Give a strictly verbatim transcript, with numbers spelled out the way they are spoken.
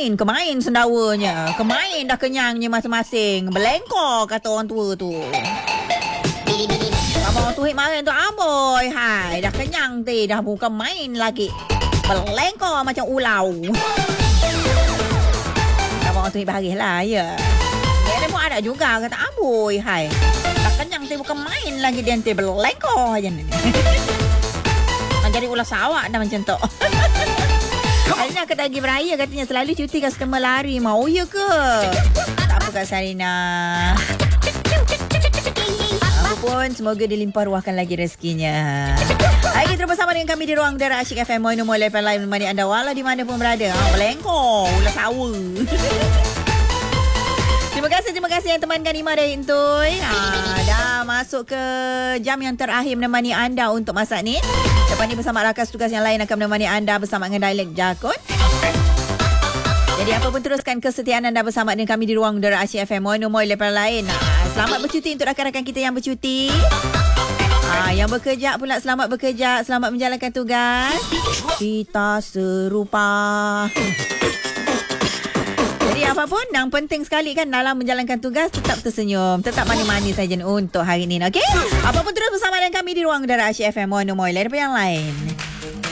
kemain, kemain sendawanya. Kemain dah kenyangnya masing-masing. Belengkor kata orang tua tu. Abang Tuhik marin tu amboi. Hai, dah kenyang ti, dah bukan main lagi. Belengkor macam ulau. Abang Tuhik bahagia lah, ya. Dia pun ada juga kata amboi. Hai, dah kenyang ti, bukan main lagi dia nanti belengkor aja ni. Jadi ulah sawak dah macam tu. Hari ni akad lagi beraya katanya selalu cuti customer lari. Mau ya ke? Tak apa Kak Sarina. Apapun, semoga dilimpah ruahkan lagi rezekinya. Hari kita bersama dengan kami di Ruang Udara Asyik F M. Moin Umur Lepas Live menemani anda walau di mana pun berada. Ha, belengkor, ulah sawa. Terima kasih, terima kasih yang temankan Ima dari Intui. Ha, dah masuk ke jam yang terakhir menemani anda untuk masa ni. Lepas ni bersama rakan tugas yang lain akan menemani anda bersama dengan Dialek Jakun. Jadi apa pun teruskan kesetiaan anda bersama dengan kami di Ruang Udara Asyik F M. Moin Umur Lepas Lain. Ha, selamat bercuti untuk rakan-rakan kita yang bercuti. Ha, yang bekerja pula selamat bekerja, selamat menjalankan tugas. Kita serupa. Jadi apapun yang penting sekali kan dalam menjalankan tugas tetap tersenyum, tetap manis-manis saja untuk hari ini, okey? Apapun terus bersama dengan kami di Ruang Udara Asyik F M. Moin Umur Lepas yang lain.